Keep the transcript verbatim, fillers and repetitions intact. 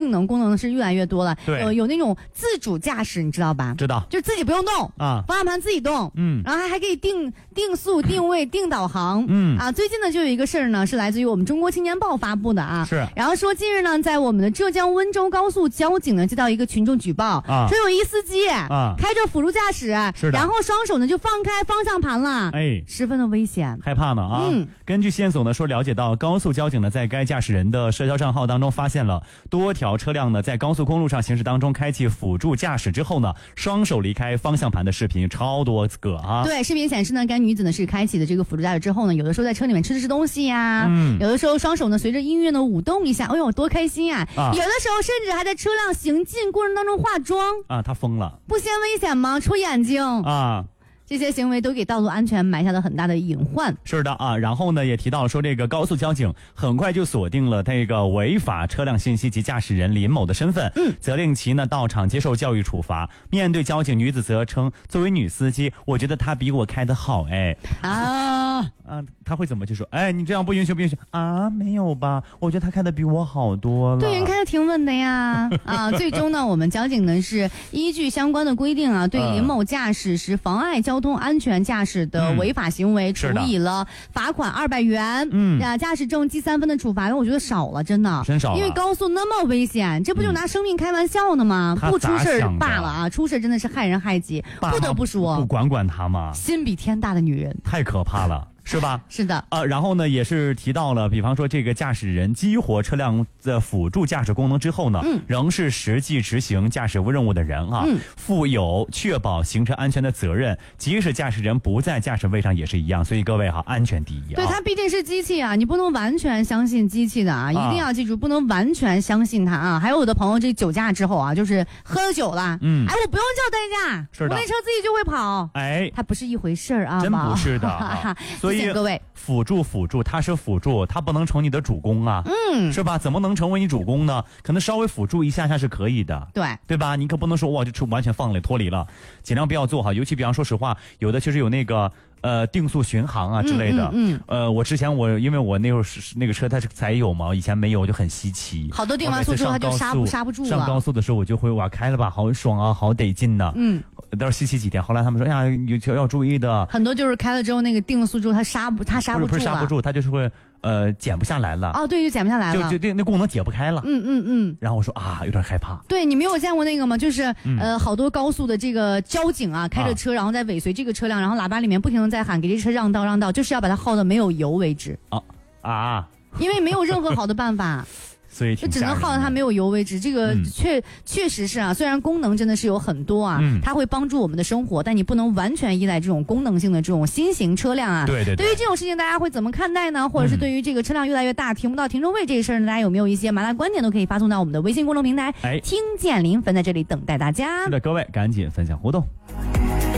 性能功能是越来越多了。 对， 有有那种自主驾驶，你知道吧？ 知道， 就自己不用动啊，方向盘自己动，嗯，然后还还可以定定速、定位、定导航，嗯啊。最近呢，就有一个事儿呢，是来自于我们中国青年报发布的啊， 是。 然后说近日呢，在我们的浙江温州高速交警呢接到一个群众举报，啊，说有一司机啊开着辅助驾驶，是的，然后双手呢就放开方向盘了，哎，十分的危险， 害怕呢啊。嗯，根据线索呢说，了解到高速交警呢在该驾驶人的社交账号当中发现了多条车辆呢在高速公路上行驶当中开启辅助驾驶之后呢，双手离开方向盘的视频超多个啊。 对，视频显示呢，该女子呢是开启的这个辅助驾驶之后呢，有的时候在车里面吃吃东西呀，嗯，有的时候双手呢随着音乐呢舞动一下，哎呦多开心呀，啊！有的时候甚至还在车辆行进过程当中化妆啊，他疯了， 不嫌危险吗？戳眼睛啊！这些行为都给道路安全埋下了很大的隐患。 是的啊，然后呢也提到了说，这个高速交警很快就锁定了这个违法车辆信息及驾驶人林某的身份，嗯，责令其呢到场接受教育处罚。面对交警，女子则称，作为女司机，我觉得她比我开得好，哎啊啊，她会怎么就说，哎，你这样不允许不允许啊？没有吧？我觉得她开得比我好多了。 对，人开得挺稳的呀。啊，最终呢，我们交警呢是依据相关的规定啊，对林某驾驶时妨碍交通安全驾驶的违法行为处以了罚款二百元，嗯，啊，驾驶证记三分的处罚，我觉得少了，真的， 真少了， 因为高速那么危险，这不就拿生命开玩笑呢吗？嗯、不出事罢了啊，出事真的是害人害己，不得不说， 不管管他吗？ 心比天大的女人， 太可怕了。是吧？ 是的， 呃，然后呢，也是提到了，比方说这个驾驶人激活车辆的辅助驾驶功能之后呢，嗯，仍是实际执行驾驶任务的人啊，嗯，负有确保行车安全的责任，即使驾驶人不在驾驶位上也是一样。所以各位哈，安全第一啊。 对，它毕竟是机器啊，你不能完全相信机器的啊，一定要记住，不能完全相信它啊。还有我的朋友这酒驾之后啊，就是喝了酒了，嗯，哎，我不用叫代驾， 是的， 我那车自己就会跑，哎，它不是一回事儿啊， 真不是的，啊、所以。 各位， 辅助辅助，它是辅助，它不能成你的主攻啊，嗯，是吧？怎么能成为你主攻呢？可能稍微辅助一下下是可以的， 对对吧？你可不能说哇，就完全放了脱离了，尽量不要做哈。尤其比方说实话，有的确实有那个呃定速巡航啊之类的，嗯，嗯呃，我之前我因为我那时候是那个车它是才有嘛，以前没有，就很稀奇。 好多定完速之后它就刹不刹不住了。 上高速的时候我就会哇开了吧，好爽啊，好得劲呐，嗯。到时候稀奇几天，后来他们说，哎呀，有要注意的。 很多就是开了之后，那个定速之后，它刹不，它刹不住了。 不是刹不住，它就是会呃减不下来了。 哦，对，就减不下来了， 就就那那功能解不开了。 嗯嗯嗯。 然后我说啊，有点害怕。 对，你没有见过那个吗？就是、嗯、呃，好多高速的这个交警啊，开着车，啊、然后在尾随这个车辆，然后喇叭里面不停的在喊给这车让道让道，就是要把它耗的没有油为止。啊啊！因为没有任何好的办法。 所以就只能耗到它没有油为止，这个确、嗯、确实是啊。虽然功能真的是有很多啊、嗯，它会帮助我们的生活，但你不能完全依赖这种功能性的这种新型车辆啊。 对对对。 对于这种事情，大家会怎么看待呢？或者是对于这个车辆越来越大、嗯、停不到停车位这个事儿呢？大家有没有一些麻辣观点都可以发送到我们的微信公众平台？哎，听见临汾在这里等待大家。 是的，各位赶紧分享互动。